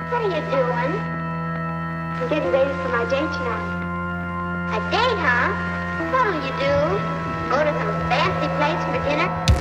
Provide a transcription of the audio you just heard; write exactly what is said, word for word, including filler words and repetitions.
What are you doing? I'm getting ready for my date tonight.